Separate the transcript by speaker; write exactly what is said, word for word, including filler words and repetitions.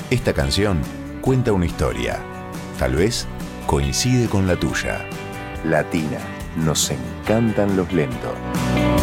Speaker 1: Esta canción cuenta una historia. Tal vez coincide con la tuya. Latina, nos encantan los lentos.